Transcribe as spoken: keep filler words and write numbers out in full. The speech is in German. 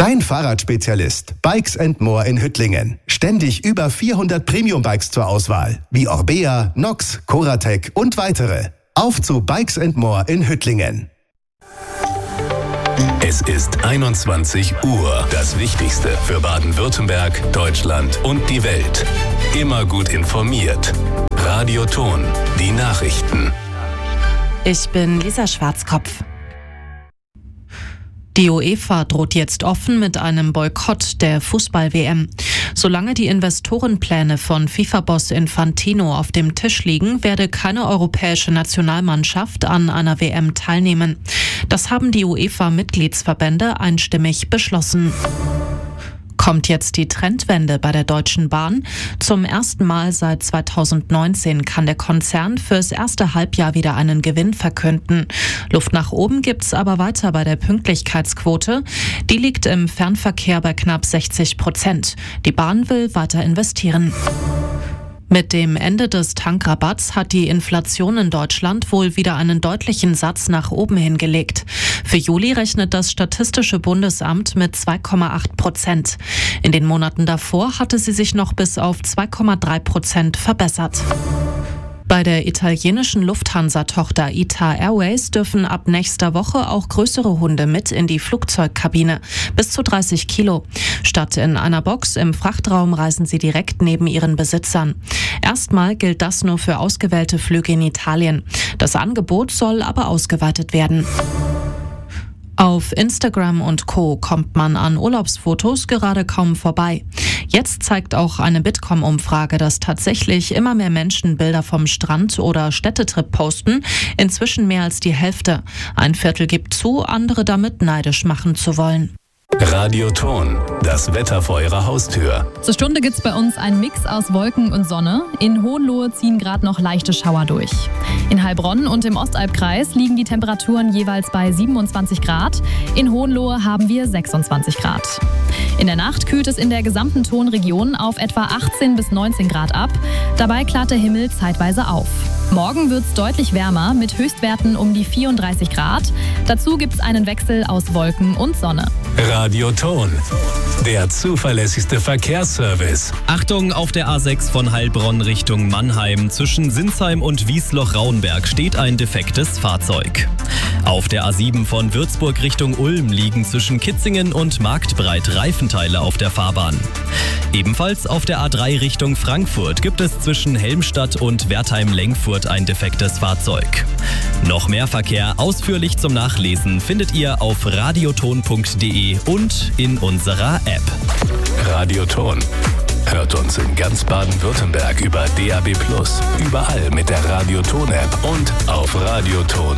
Dein Fahrradspezialist Bikes and More in Hüttlingen. Ständig über vierhundert Premium-Bikes zur Auswahl, wie Orbea, Nox, Coratec und weitere. Auf zu Bikes and More in Hüttlingen. Es ist einundzwanzig Uhr. Das Wichtigste für Baden-Württemberg, Deutschland und die Welt. Immer gut informiert. Radio Ton, die Nachrichten. Ich bin Lisa Schwarzkopf. Die UEFA droht jetzt offen mit einem Boykott der Fußball-W M. Solange die Investorenpläne von FIFA-Boss Infantino auf dem Tisch liegen, werde keine europäische Nationalmannschaft an einer W M teilnehmen. Das haben die UEFA-Mitgliedsverbände einstimmig beschlossen. Kommt jetzt die Trendwende bei der Deutschen Bahn? Zum ersten Mal seit zweitausendneunzehn kann der Konzern fürs erste Halbjahr wieder einen Gewinn verkünden. Luft nach oben gibt's aber weiter bei der Pünktlichkeitsquote. Die liegt im Fernverkehr bei knapp sechzig Prozent. Die Bahn will weiter investieren. Mit dem Ende des Tankrabatts hat die Inflation in Deutschland wohl wieder einen deutlichen Satz nach oben hingelegt. Für Juli rechnet das Statistische Bundesamt mit zwei Komma acht Prozent. In den Monaten davor hatte sie sich noch bis auf zwei Komma drei Prozent verbessert. Bei der italienischen Lufthansa-Tochter I T A Airways dürfen ab nächster Woche auch größere Hunde mit in die Flugzeugkabine, bis zu dreißig Kilo. Statt in einer Box im Frachtraum reisen sie direkt neben ihren Besitzern. Erstmal gilt das nur für ausgewählte Flüge in Italien. Das Angebot soll aber ausgeweitet werden. Auf Instagram und Co. kommt man an Urlaubsfotos gerade kaum vorbei. Jetzt zeigt auch eine Bitkom-Umfrage, dass tatsächlich immer mehr Menschen Bilder vom Strand oder Städtetrip posten. Inzwischen mehr als die Hälfte. Ein Viertel gibt zu, andere damit neidisch machen zu wollen. Radio Ton, das Wetter vor Ihrer Haustür. Zur Stunde gibt's bei uns einen Mix aus Wolken und Sonne. In Hohenlohe ziehen gerade noch leichte Schauer durch. In Heilbronn und im Ostalbkreis liegen die Temperaturen jeweils bei siebenundzwanzig Grad. In Hohenlohe haben wir sechsundzwanzig Grad. In der Nacht kühlt es in der gesamten Tonregion auf etwa achtzehn bis neunzehn Grad ab. Dabei klart der Himmel zeitweise auf. Morgen wird's deutlich wärmer mit Höchstwerten um die vierunddreißig Grad. Dazu gibt's einen Wechsel aus Wolken und Sonne. Radio Ton, der zuverlässigste Verkehrsservice. Achtung, auf der A sechs von Heilbronn Richtung Mannheim zwischen Sinsheim und Wiesloch-Rauenberg steht ein defektes Fahrzeug. Auf der A sieben von Würzburg Richtung Ulm liegen zwischen Kitzingen und Marktbreit Reifenteile auf der Fahrbahn. Ebenfalls auf der A drei Richtung Frankfurt gibt es zwischen Helmstadt und Wertheim-Lengfurt ein defektes Fahrzeug. Noch mehr Verkehr ausführlich zum Nachlesen findet ihr auf radioton punkt de und in unserer App. Radio Ton. Hört uns in ganz Baden-Württemberg über D A B plus, überall mit der Radio Ton App und auf radioton